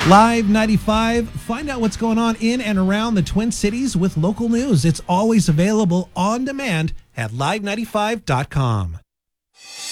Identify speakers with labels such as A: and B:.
A: Live 95, find out what's going on in and around the Twin Cities with local news. It's always available on demand at live95.com.